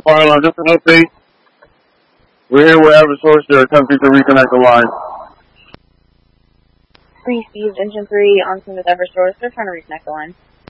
Fire alarm, just an update. We're here with Eversource. They're attempting to reconnect the line. Received Engine 3 on scene with Eversource. They're trying to reconnect the line.